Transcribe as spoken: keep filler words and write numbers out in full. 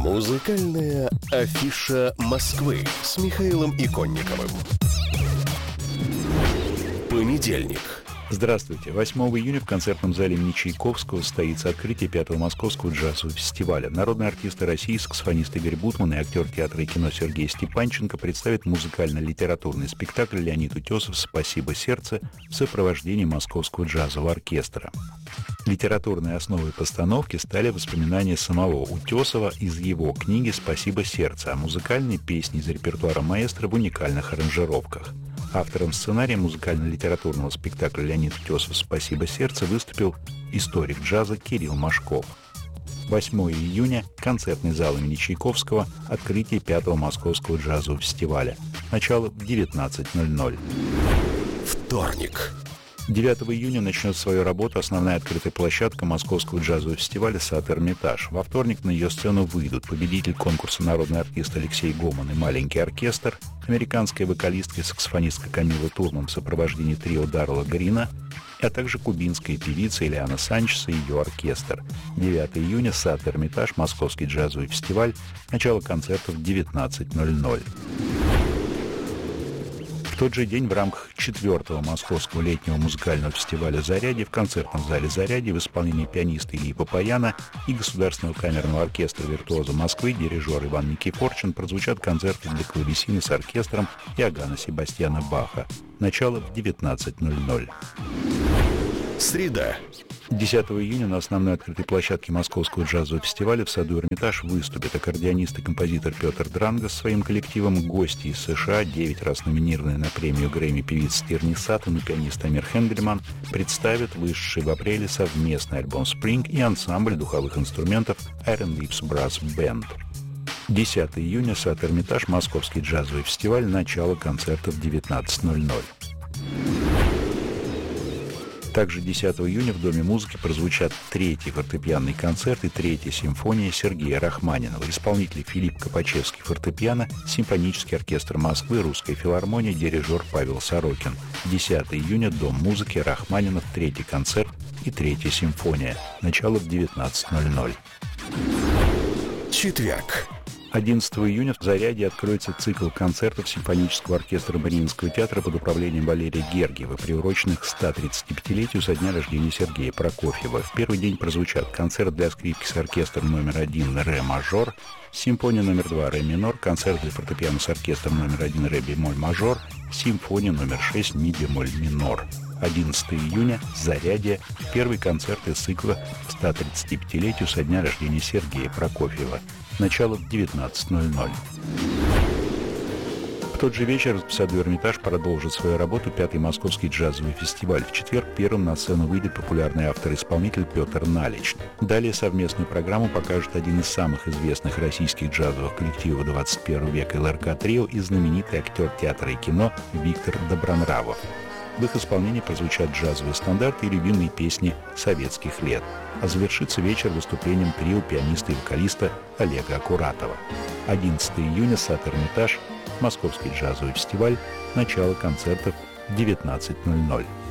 Музыкальная афиша Москвы с Михаилом Иконниковым. Понедельник. Здравствуйте. восьмого июня в концертном зале имени Чайковского состоится открытие пятого Московского джазового фестиваля. Народные артисты России, саксофонист Игорь Бутман и актер театра и кино Сергей Степанченко представят музыкально-литературный спектакль «Леонид Утесов. Спасибо, сердце» в сопровождении Московского джазового оркестра. Литературной основой постановки стали воспоминания самого Утесова из его книги «Спасибо, сердце», а музыкальные песни из репертуара маэстро в уникальных аранжировках. Автором сценария музыкально-литературного спектакля «Леонид Утесов. Спасибо, сердце» выступил историк джаза Кирилл Машков. восьмого июня – концертный зал имени Чайковского, открытие пятого Московского джазового фестиваля. Начало в девятнадцать ноль ноль. Вторник. девятого июня начнет свою работу основная открытая площадка Московского джазового фестиваля «Сад Эрмитаж». Во вторник на ее сцену выйдут победитель конкурса «Народный артист» Алексей Гоман и «Маленький оркестр», американская вокалистка и саксофонистка Камила Турман в сопровождении трио Дарла Грина, а также кубинская певица Элиана Санчес и ее оркестр. девятого июня «Сад Эрмитаж», Московский джазовый фестиваль, начало концерта в девятнадцать ноль ноль. В тот же день в рамках четвертого Московского летнего музыкального фестиваля «Зарядье» в концертном зале «Зарядье» в исполнении пианиста Ильи Папаяна и Государственного камерного оркестра «Виртуоза Москвы» дирижер Иван Никифорчин прозвучат концерты для клавесина с оркестром Иоганна Себастьяна Баха. Начало в девятнадцать ноль ноль. Среда. десятого июня на основной открытой площадке Московского джазового фестиваля в саду Эрмитаж выступит аккордеонист и композитор Петр Дранга со своим коллективом, гости из США, девять раз номинированные на премию Грэмми певица Тирни Саттон и пианист Амир Хенгельман, представят вышедший в апреле совместный альбом «Spring» и ансамбль духовых инструментов Iron Lips Brass Band. десятого июня сад Эрмитаж, Московский джазовый фестиваль, начало концерта в девятнадцать ноль ноль. Также десятого июня в Доме музыки прозвучат третий фортепианный концерт и третья симфония Сергея Рахманинова. Исполнители Филипп Копачевский фортепиано, Симфонический оркестр Москвы, Русская филармония, дирижер Павел Сорокин. десятого июня Дом музыки, Рахманинов, третий концерт и третья симфония. Начало в девятнадцать ноль ноль. Четверг. одиннадцатого июня в «Зарядье» откроется цикл концертов Симфонического оркестра Мариинского театра под управлением Валерия Гергиева, приуроченных к ста тридцатипятилетию со дня рождения Сергея Прокофьева. В первый день прозвучат концерт для скрипки с оркестром номер один «Ре мажор», симфония номер два «Ре минор», концерт для фортепиано с оркестром номер один «Ре бемоль мажор», симфония номер шесть «Ми бемоль минор». одиннадцатого июня «Зарядье» – первый концерт из цикла к ста тридцатипятилетию со дня рождения Сергея Прокофьева. Начало в девятнадцать ноль ноль. В тот же вечер в саду Эрмитаж продолжит свою работу пятый Московский джазовый фестиваль. В четверг первым на сцену выйдет популярный автор-исполнитель Петр Налич. Далее совместную программу покажет один из самых известных российских джазовых коллективов двадцать первого века эл эр ка Трио и знаменитый актер театра и кино Виктор Добронравов. В их исполнении прозвучат джазовые стандарты и любимые песни советских лет. А завершится вечер выступлением трио пианиста и вокалиста Олега Акуратова. одиннадцатого июня сад Эрмитаж, Московский джазовый фестиваль, начало концертов в девятнадцать ноль ноль.